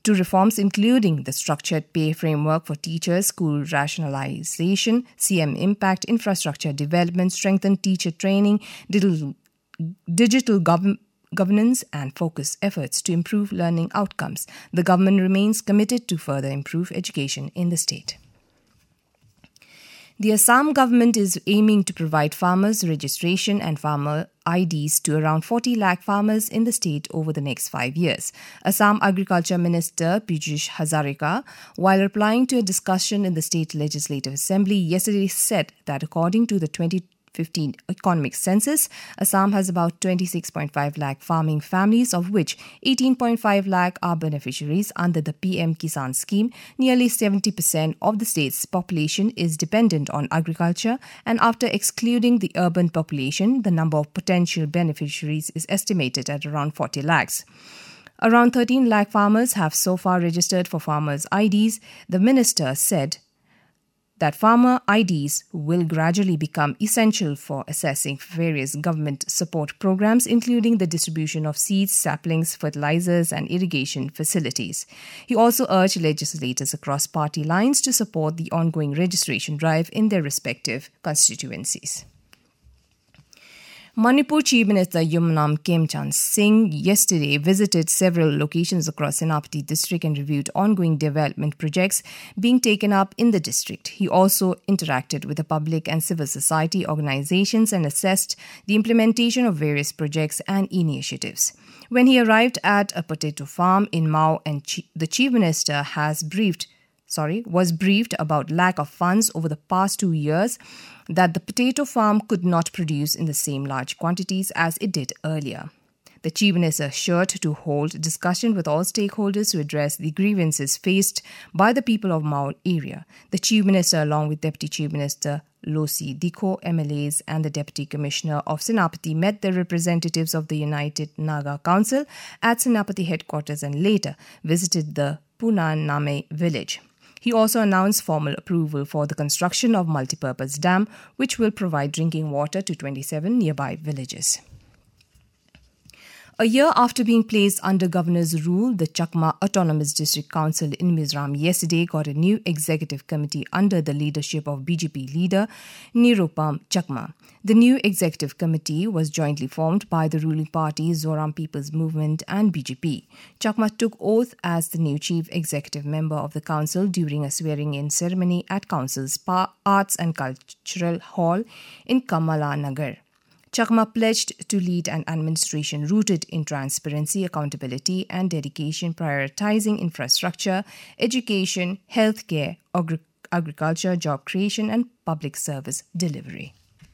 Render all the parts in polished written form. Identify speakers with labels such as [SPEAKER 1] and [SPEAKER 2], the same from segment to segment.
[SPEAKER 1] to reforms including the structured pay framework for teachers, school rationalization, CM impact, infrastructure development, strengthened teacher training, digital governance and focus efforts to improve learning outcomes. The government remains committed to further improve education in the state. The Assam government is aiming to provide farmers registration and farmer IDs to around 40 lakh farmers in the state over the next 5 years. Assam Agriculture Minister Piyush Hazarika, while replying to a discussion in the State Legislative Assembly yesterday, said that according to the 2015 economic census, Assam has about 26.5 lakh farming families, of which 18.5 lakh are beneficiaries under the PM Kisan scheme. Nearly 70% of the state's population is dependent on agriculture, and after excluding the urban population, the number of potential beneficiaries is estimated at around 40 lakhs. Around 13 lakh farmers have so far registered for farmers' IDs. The minister said that farmer IDs will gradually become essential for assessing various government support programs, including the distribution of seeds, saplings, fertilizers, and irrigation facilities. He also urged legislators across party lines to support the ongoing registration drive in their respective constituencies. Manipur Chief Minister Yumnam Khemchand Singh yesterday visited several locations across Senapati district and reviewed ongoing development projects being taken up in the district. He also interacted with the public and civil society organizations and assessed the implementation of various projects and initiatives. When he arrived at a potato farm in Mao, and the Chief Minister was briefed about lack of funds over the past 2 years that the potato farm could not produce in the same large quantities as it did earlier. The Chief Minister assured to hold discussion with all stakeholders to address the grievances faced by the people of Mao area. The Chief Minister, along with Deputy Chief Minister Losi Dikho, MLAs and the Deputy Commissioner of Senapati, met the representatives of the United Naga Council at Senapati headquarters and later visited the Punaname village. He also announced formal approval for the construction of multipurpose dam, which will provide drinking water to 27 nearby villages. A year after being placed under governor's rule, the Chakma Autonomous District Council in Mizoram yesterday got a new executive committee under the leadership of BJP leader Nirupam Chakma. The new executive committee was jointly formed by the ruling party Zoram People's Movement and BJP. Chakma took oath as the new chief executive member of the council during a swearing-in ceremony at council's Arts and Cultural Hall in Kamala Nagar. Chakma pledged to lead an administration rooted in transparency, accountability, and dedication, prioritizing infrastructure, education, healthcare, agriculture, job creation, and public service delivery.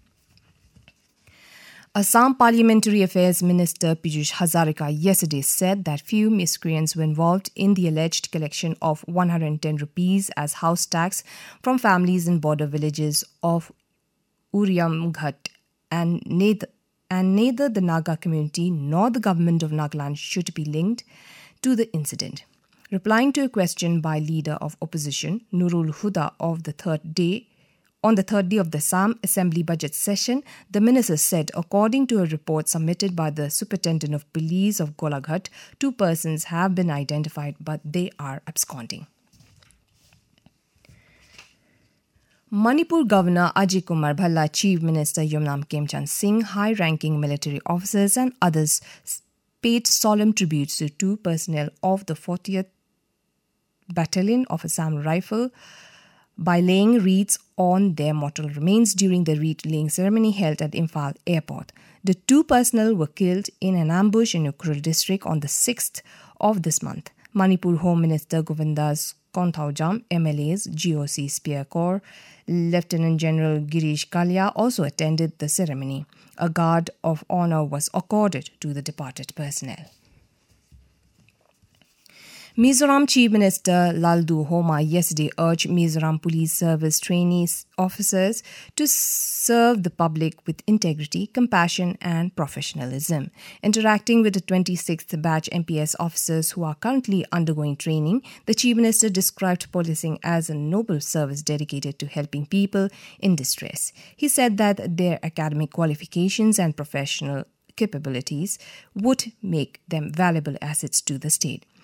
[SPEAKER 1] Assam Parliamentary Affairs Minister Piyush Hazarika yesterday said that few miscreants were involved in the alleged collection of 110 rupees as house tax from families in border villages of Uriamghat, and neither the Naga community nor the government of Nagaland should be linked to the incident. Replying to a question by leader of opposition Nurul Huda on the third day of the Assam Assembly budget session, the minister said, according to a report submitted by the Superintendent of Police of Golaghat, 2 persons have been identified, but they are absconding. Manipur Governor Ajay Kumar Bhalla, Chief Minister Yumnam Khemchand Singh, high-ranking military officers and others paid solemn tributes to 2 personnel of the 40th Battalion of Assam Rifle by laying wreaths on their mortal remains during the wreath-laying ceremony held at Imphal Airport. The 2 personnel were killed in an ambush in Ukhrul district on the 6th of this month. Manipur Home Minister Govindas Konthaujam, MLAs, GOC Spear Corps, Lieutenant General Girish Kalia also attended the ceremony. A guard of honor was accorded to the departed personnel. Mizoram Chief Minister Laldu Homa yesterday urged Mizoram Police Service trainee officers to serve the public with integrity, compassion and professionalism. Interacting with the 26th batch MPS officers who are currently undergoing training, the Chief Minister described policing as a noble service dedicated to helping people in distress. He said that their academic qualifications and professional capabilities would make them valuable assets to the state.